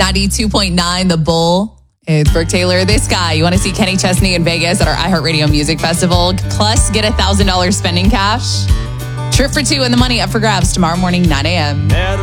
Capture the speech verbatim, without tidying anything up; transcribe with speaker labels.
Speaker 1: ninety-two point nine The Bull. It's Brooke Taylor. This guy, you want to see Kenny Chesney in Vegas at our iHeartRadio Music Festival? Plus, get one thousand dollars spending cash. Trip for two and the money up for grabs tomorrow morning, nine a.m.